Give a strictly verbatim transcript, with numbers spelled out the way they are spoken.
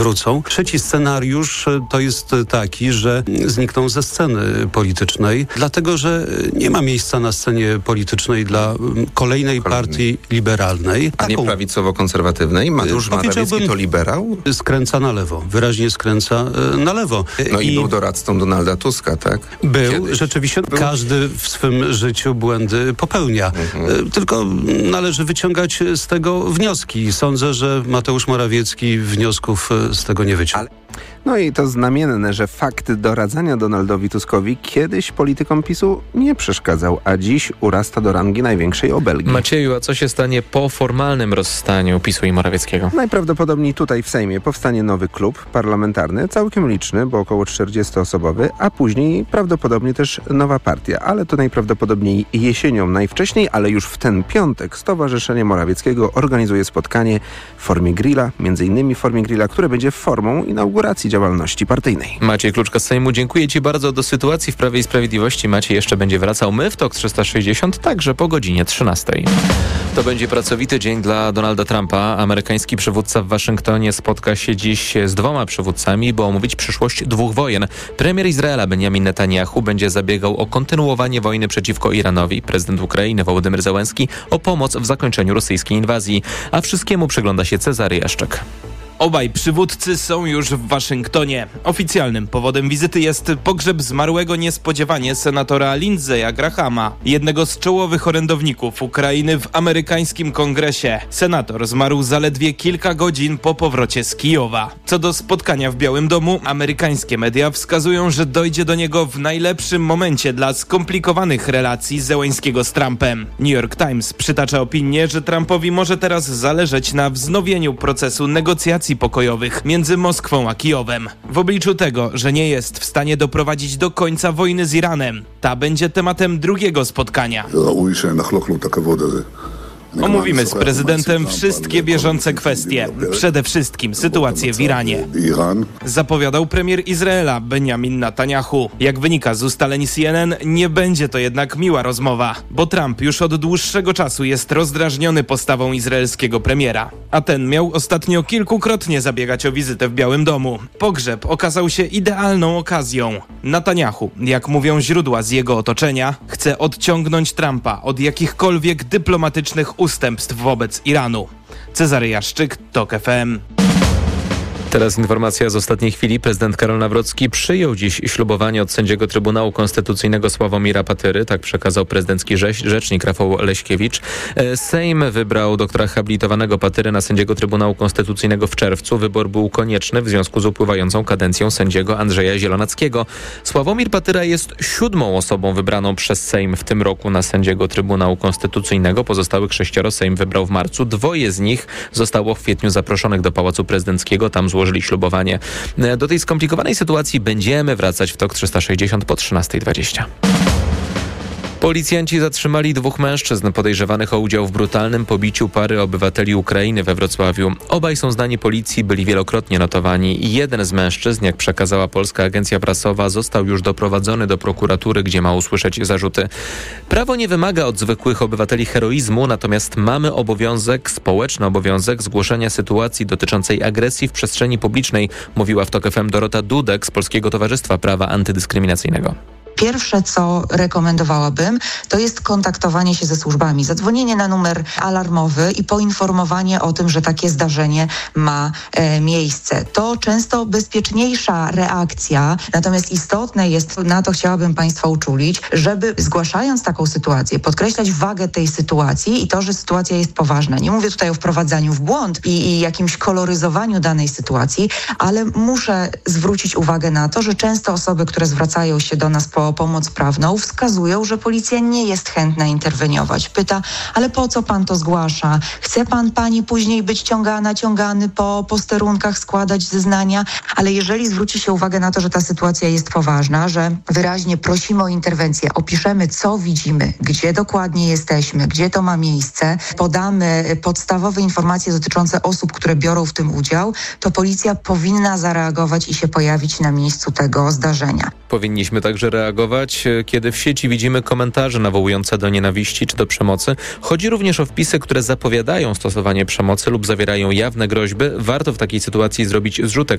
wrócą. Trzeci scenariusz to jest taki, że znikną ze sceny politycznej, dlatego że nie ma miejsca na scenie politycznej dla kolejnej partii liberalnej. A nie prawicowo-konserwatywnej? Mateusz Morawiecki to liberał? Skręca na lewo. Wyraźnie skręca na lewo. No i, i był doradcą Donalda Tuska, tak? Był. Kiedyś. Rzeczywiście był. Każdy w swym życiu błędy popełnia. Mhm. Tylko należy wyciągać z tego wnioski. Sądzę, że Mateusz Morawiecki wniosków z tego nie wyciąga. Ale... No i to znamienne, że fakt doradzania Donaldowi Tuskowi kiedyś politykom PiSu nie przeszkadzał, a dziś urasta do rangi największej obelgi. Macieju, a co się stanie po formalnym rozstaniu PiSu i Morawieckiego? Najprawdopodobniej tutaj w Sejmie powstanie nowy klub parlamentarny, całkiem liczny, bo około czterdziestoosobowy, a później prawdopodobnie też nowa partia, ale to najprawdopodobniej jesienią najwcześniej, ale już w ten piątek Stowarzyszenie Morawieckiego organizuje spotkanie w formie grilla, między innymi w formie grilla, które będzie formą inauguracji działalności partyjnej. Maciej Kluczka z Sejmu, dziękuję Ci bardzo. Do sytuacji w Prawie i Sprawiedliwości Maciej jeszcze będzie wracał. My w Tok trzysta sześćdziesiąt także po godzinie trzynastej. To będzie pracowity dzień dla Donalda Trumpa. Amerykański przywódca w Waszyngtonie spotka się dziś z dwoma przywódcami, by omówić przyszłość dwóch wojen. Premier Izraela Benjamin Netanyahu będzie zabiegał o kontynuowanie wojny przeciwko Iranowi. Prezydent Ukrainy Wołodymyr Zełenski o pomoc w zakończeniu rosyjskiej inwazji. A wszystkiemu przygląda się Cezary Jaszczyk. Obaj przywódcy są już w Waszyngtonie. Oficjalnym powodem wizyty jest pogrzeb zmarłego niespodziewanie senatora Lindsey'a Grahama, jednego z czołowych orędowników Ukrainy w amerykańskim kongresie. Senator zmarł zaledwie kilka godzin po powrocie z Kijowa. Co do spotkania w Białym Domu, amerykańskie media wskazują, że dojdzie do niego w najlepszym momencie dla skomplikowanych relacji Zełenskiego z Trumpem. New York Times przytacza opinię, że Trumpowi może teraz zależeć na wznowieniu procesu negocjacji pokojowych między Moskwą a Kijowem. W obliczu tego, że nie jest w stanie doprowadzić do końca wojny z Iranem, ta będzie tematem drugiego spotkania. Omówimy z prezydentem wszystkie bieżące kwestie, przede wszystkim sytuację w Iranie, zapowiadał premier Izraela Benjamin Netanyahu. Jak wynika z ustaleń C N N, nie będzie to jednak miła rozmowa, bo Trump już od dłuższego czasu jest rozdrażniony postawą izraelskiego premiera, a ten miał ostatnio kilkukrotnie zabiegać o wizytę w Białym Domu. Pogrzeb okazał się idealną okazją. Netanyahu, jak mówią źródła z jego otoczenia, chce odciągnąć Trumpa od jakichkolwiek dyplomatycznych ustępstw wobec Iranu. Cezary Jaszczyk, Tok F M. Teraz informacja z ostatniej chwili. Prezydent Karol Nawrocki przyjął dziś ślubowanie od sędziego Trybunału Konstytucyjnego Sławomira Patyry. Tak przekazał prezydencki rzecznik Rafał Leśkiewicz. Sejm wybrał doktora habilitowanego Patyrę na sędziego Trybunału Konstytucyjnego w czerwcu. Wybór był konieczny w związku z upływającą kadencją sędziego Andrzeja Zielonackiego. Sławomir Patyra jest siódmą osobą wybraną przez Sejm w tym roku na sędziego Trybunału Konstytucyjnego. Pozostałych sześcioro Sejm wybrał w marcu. Dwoje z nich zostało w kwietniu zaproszonych do Pałacu Prezydenckiego. Tam złożyli ślubowanie. Do tej skomplikowanej sytuacji będziemy wracać w Tok trzysta sześćdziesiąt po trzynasta dwadzieścia. Policjanci zatrzymali dwóch mężczyzn podejrzewanych o udział w brutalnym pobiciu pary obywateli Ukrainy we Wrocławiu. Obaj są znani policji, byli wielokrotnie notowani. Jeden z mężczyzn, jak przekazała polska agencja prasowa, został już doprowadzony do prokuratury, gdzie ma usłyszeć zarzuty. Prawo nie wymaga od zwykłych obywateli heroizmu, natomiast mamy obowiązek, społeczny obowiązek zgłoszenia sytuacji dotyczącej agresji w przestrzeni publicznej, mówiła w Tok F M Dorota Dudek z Polskiego Towarzystwa Prawa Antydyskryminacyjnego. Pierwsze, co rekomendowałabym, to jest kontaktowanie się ze służbami, zadzwonienie na numer alarmowy i poinformowanie o tym, że takie zdarzenie ma e, miejsce. To często bezpieczniejsza reakcja, natomiast istotne jest, na to chciałabym Państwa uczulić, żeby zgłaszając taką sytuację, podkreślać wagę tej sytuacji i to, że sytuacja jest poważna. Nie mówię tutaj o wprowadzaniu w błąd i, i jakimś koloryzowaniu danej sytuacji, ale muszę zwrócić uwagę na to, że często osoby, które zwracają się do nas po pomoc prawną, wskazują, że policja nie jest chętna interweniować. Pyta, ale po co pan to zgłasza? Chce pan, pani później być ciągana, ciągany po posterunkach, składać zeznania? Ale jeżeli zwróci się uwagę na to, że ta sytuacja jest poważna, że wyraźnie prosimy o interwencję, opiszemy, co widzimy, gdzie dokładnie jesteśmy, gdzie to ma miejsce, podamy podstawowe informacje dotyczące osób, które biorą w tym udział, to policja powinna zareagować i się pojawić na miejscu tego zdarzenia. Powinniśmy także reagować reagować, kiedy w sieci widzimy komentarze nawołujące do nienawiści czy do przemocy. Chodzi również o wpisy, które zapowiadają stosowanie przemocy lub zawierają jawne groźby. Warto w takiej sytuacji zrobić zrzutek